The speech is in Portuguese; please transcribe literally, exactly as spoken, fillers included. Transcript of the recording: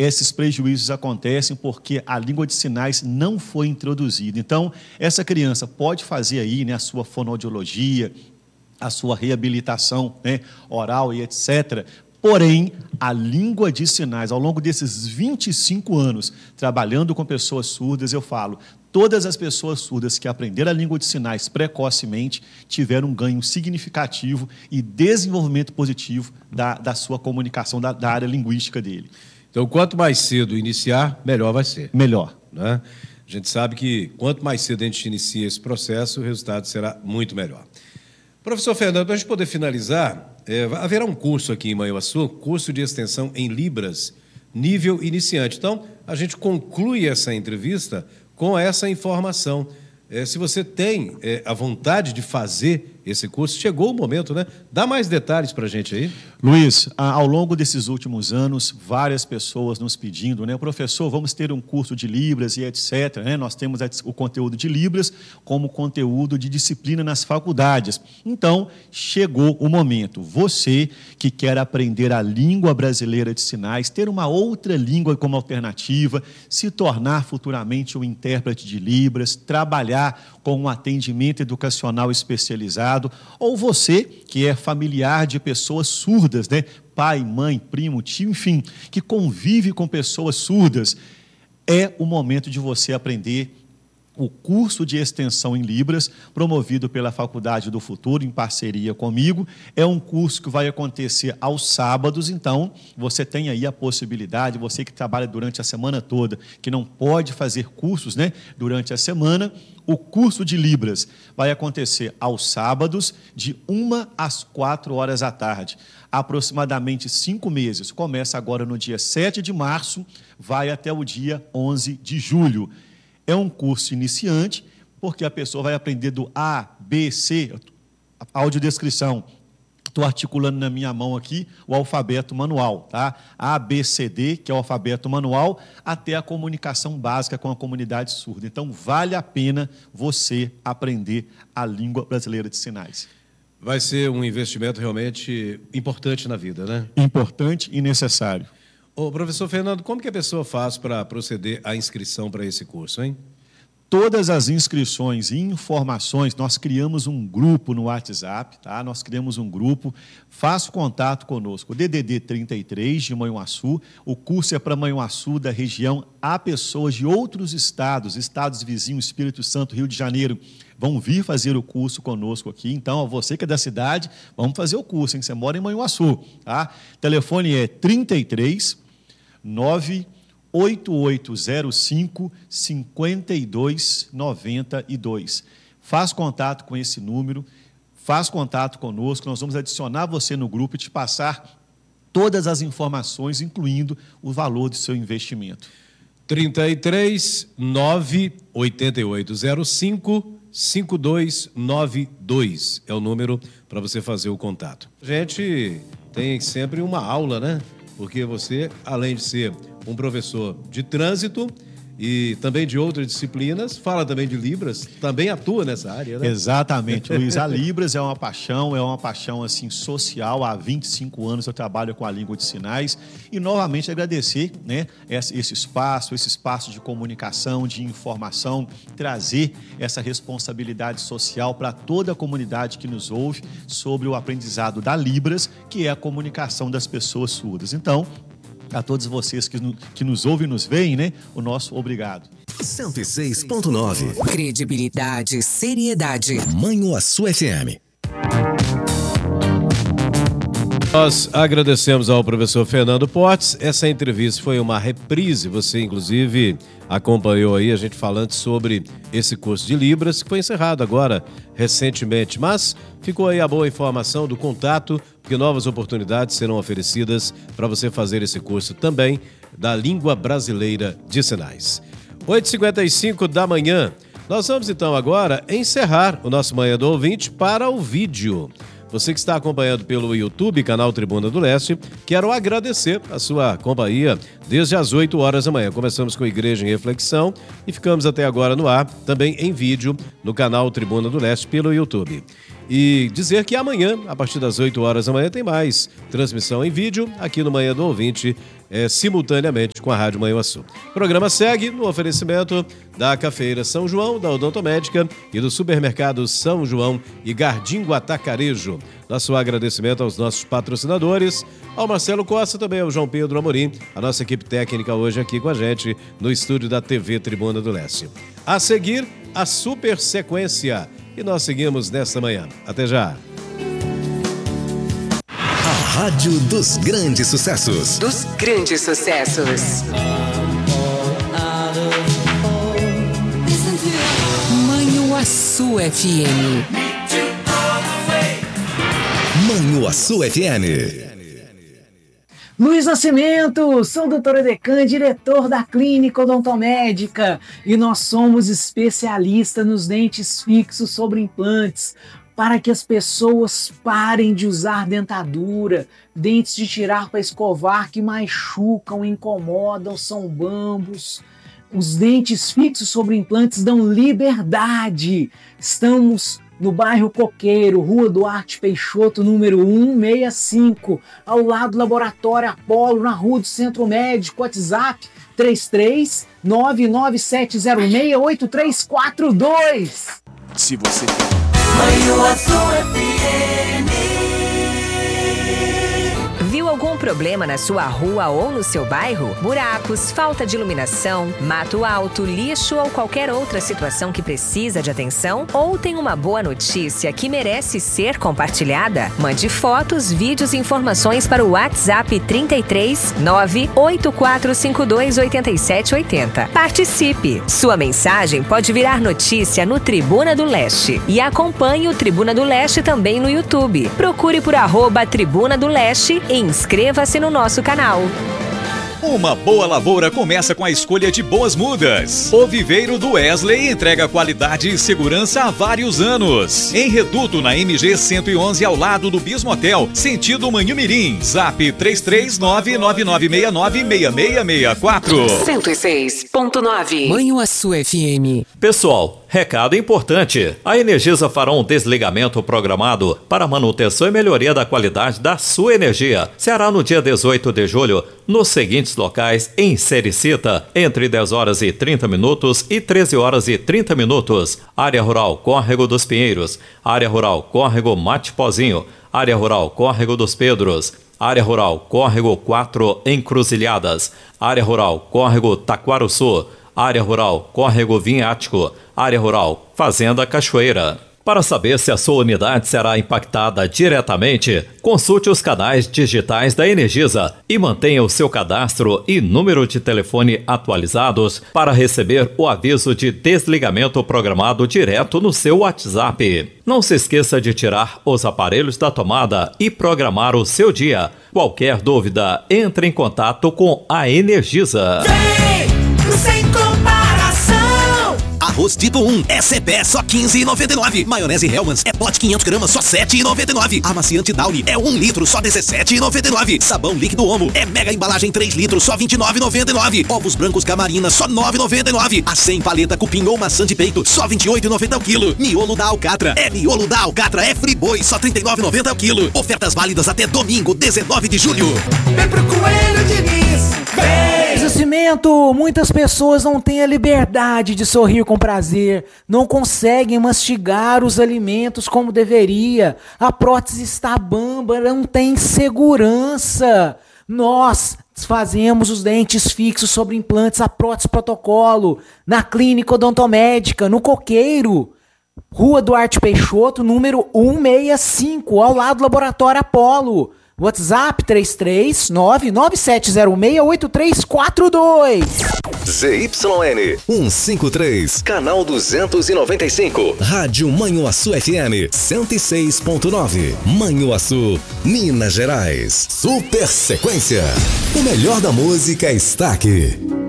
esses prejuízos acontecem porque a língua de sinais não foi introduzida. Então, essa criança pode fazer aí, né, a sua fonoaudiologia, a sua reabilitação, né, oral e etcétera. Porém, a língua de sinais, ao longo desses vinte e cinco anos, trabalhando com pessoas surdas, eu falo, todas as pessoas surdas que aprenderam a língua de sinais precocemente tiveram um ganho significativo e desenvolvimento positivo da, da sua comunicação, da, da área linguística dele. Então, quanto mais cedo iniciar, melhor vai ser. Melhor. Né? A gente sabe que quanto mais cedo a gente inicia esse processo, o resultado será muito melhor. Professor Fernando, para a gente poder finalizar, é, haverá um curso aqui em Manhuaçu, curso de extensão em Libras, nível iniciante. Então, a gente conclui essa entrevista com essa informação. É, se você tem é, a vontade de fazer esse curso, chegou o momento, né? Dá mais detalhes para a gente aí. Luiz, ao longo desses últimos anos, várias pessoas nos pedindo, né? Professor, vamos ter um curso de Libras e etcétera. Né? Nós temos o conteúdo de Libras como conteúdo de disciplina nas faculdades. Então, chegou o momento. Você que quer aprender a língua brasileira de sinais, ter uma outra língua como alternativa, se tornar futuramente um intérprete de Libras, trabalhar com um atendimento educacional especializado, ou você que é familiar de pessoas surdas, né? Pai, mãe, primo, tio, enfim, que convive com pessoas surdas, é o momento de você aprender o curso de extensão em Libras, promovido pela Faculdade do Futuro, em parceria comigo. É um curso que vai acontecer aos sábados, então você tem aí a possibilidade, você que trabalha durante a semana toda, que não pode fazer cursos, né, durante a semana, o curso de Libras vai acontecer aos sábados, de uma às quatro horas da tarde. Aproximadamente cinco meses. Começa agora no dia sete de março, vai até o dia onze de julho. É um curso iniciante, porque a pessoa vai aprender do A, B, C, audiodescrição. Estou articulando na minha mão aqui o alfabeto manual, tá? A, B, C, D, que é o alfabeto manual, até a comunicação básica com a comunidade surda. Então, vale a pena você aprender a língua brasileira de sinais. Vai ser um investimento realmente importante na vida, né? Importante e necessário. Ô, professor Fernando, como que a pessoa faz para proceder à inscrição para esse curso, hein? Todas as inscrições e informações, nós criamos um grupo no WhatsApp, tá? Nós criamos um grupo, faça contato conosco, D D D trinta e três de Manhuaçu, o curso é para Manhuaçu da região, há pessoas de outros estados, estados vizinhos, Espírito Santo, Rio de Janeiro, vão vir fazer o curso conosco aqui, então, você que é da cidade, vamos fazer o curso, hein? Você mora em Manhuaçu, tá? O telefone é trinta e três, nove oito oito zero cinco, cinco dois nove dois. Faz contato com esse número, faz contato conosco, nós vamos adicionar você no grupo e te passar todas as informações, incluindo o valor do seu investimento. trinta e três, nove oito oito zero cinco, cinco dois nove dois é o número para você fazer o contato. A gente tem sempre uma aula, né? Porque você, além de ser um professor de trânsito e também de outras disciplinas, fala também de Libras, também atua nessa área, né? Exatamente, Luiz. A Libras é uma paixão, é uma paixão assim, social. Há vinte e cinco anos eu trabalho com a língua de sinais e, novamente, agradecer, né, esse espaço, esse espaço de comunicação, de informação, trazer essa responsabilidade social para toda a comunidade que nos ouve sobre o aprendizado da Libras, que é a comunicação das pessoas surdas. Então, a todos vocês que, no, que nos ouvem e nos veem, né? O nosso obrigado. cento e seis ponto nove. Credibilidade, seriedade. Manhuaçu F M. Nós agradecemos ao professor Fernando Portes. Essa entrevista foi uma reprise, você inclusive acompanhou aí a gente falando sobre esse curso de Libras, que foi encerrado agora recentemente, mas ficou aí a boa informação do contato, porque novas oportunidades serão oferecidas para você fazer esse curso também da língua brasileira de sinais. oito e cinquenta e cinco da manhã, nós vamos então agora encerrar o nosso Manhã do Ouvinte para o vídeo. Você que está acompanhando pelo YouTube, canal Tribuna do Leste, quero agradecer a sua companhia desde as oito horas da manhã. Começamos com Igreja em Reflexão e ficamos até agora no ar, também em vídeo, no canal Tribuna do Leste pelo YouTube. E dizer que amanhã, a partir das oito horas da manhã, tem mais transmissão em vídeo aqui no Manhã do Ouvinte, é, simultaneamente com a Rádio Manhuaçu. O programa segue no oferecimento da Cafeira São João, da Odontomédica e do Supermercado São João e Gardingo Atacarejo. Nosso agradecimento aos nossos patrocinadores, ao Marcelo Costa, também ao João Pedro Amorim, a nossa equipe técnica hoje aqui com a gente no estúdio da T V Tribuna do Leste. A seguir, a Super Sequência. E nós seguimos nesta manhã. Até já. A Rádio dos Grandes Sucessos. Dos grandes sucessos. Manhuaçu F M. Manhuaçu F M. Luiz Nascimento, sou o doutor Edecan, diretor da Clínica Odontomédica, e nós somos especialistas nos dentes fixos sobre implantes, para que as pessoas parem de usar dentadura, dentes de tirar para escovar que machucam, incomodam, são bambos. Os dentes fixos sobre implantes dão liberdade. Estamos no bairro Coqueiro, Rua Duarte Peixoto, número cento e sessenta e cinco, ao lado do Laboratório Apolo, na Rua do Centro Médico. WhatsApp três três nove nove sete zero seis oito três quatro dois. Se você Manhuaçu F M. Viu algum problema na sua rua ou no seu bairro? Buracos, falta de iluminação, mato alto, lixo ou qualquer outra situação que precisa de atenção? Ou tem uma boa notícia que merece ser compartilhada? Mande fotos, vídeos e informações para o WhatsApp trinta e três nove oito quatro cinco dois oito sete oito zero. Participe! Sua mensagem pode virar notícia no Tribuna do Leste. E acompanhe o Tribuna do Leste também no YouTube. Procure por arroba Tribuna do Leste e inscreva-se no nosso canal. Uma boa lavoura começa com a escolha de boas mudas. O Viveiro do Wesley entrega qualidade e segurança há vários anos. Em Reduto, na M G cento e onze, ao lado do Bismo Hotel, sentido Manhumirim. Zap três três nove nove nove seis nove seis seis seis quatro. cento e seis ponto nove. Manhuaçu F M. Pessoal, recado importante. A Energisa fará um desligamento programado para manutenção e melhoria da qualidade da sua energia. Será no dia dezoito de julho, nos seguintes locais em Sericita, entre dez horas e trinta minutos e treze horas e trinta minutos. Área Rural Córrego dos Pinheiros, Área Rural Córrego Mate-Pozinho, Área Rural Córrego dos Pedros, Área Rural Córrego quatro Encruzilhadas, Área Rural Córrego Taquaruçu, Área Rural Córrego Vinhático, Área Rural Fazenda Cachoeira. Para saber se a sua unidade será impactada diretamente, consulte os canais digitais da Energisa e mantenha o seu cadastro e número de telefone atualizados para receber o aviso de desligamento programado direto no seu WhatsApp. Não se esqueça de tirar os aparelhos da tomada e programar o seu dia. Qualquer dúvida, entre em contato com a Energisa. Vem, sem comparação! Arroz tipo um, S B só quinze reais e noventa e nove centavos. Maionese Hellmann's é pote quinhentos gramas, só sete reais e noventa e nove centavos. Amaciante Downy é um litro, só dezessete reais e noventa e nove centavos. Sabão líquido Omo é mega embalagem três litros, só vinte e nove reais e noventa e nove centavos. Ovos brancos Camarina, só nove reais e noventa e nove centavos. A cem paleta cupim ou maçã de peito, só vinte e oito reais e noventa centavos o quilo. Miolo da Alcatra, é miolo da Alcatra, é Friboi, só trinta e nove reais e noventa centavos o quilo. Ofertas válidas até domingo, dezenove de julho. Vem pro Coelho Diniz, vem! Nascimento, muitas pessoas não têm a liberdade de sorrir com prazer, não conseguem mastigar os alimentos como deveria, a prótese está bamba, não tem segurança. Nós fazemos os dentes fixos sobre implantes, a prótese protocolo, na Clínica Odontomédica, no Coqueiro, Rua Duarte Peixoto, número cento e sessenta e cinco, ao lado do Laboratório Apolo. WhatsApp três três nove nove sete zero seis oito três quatro dois. Z Y N cento e cinquenta e três, canal duzentos e noventa e cinco. Rádio Manhuaçu F M cento e seis ponto nove. Manhuaçu, Minas Gerais. Super Sequência. O melhor da música está aqui.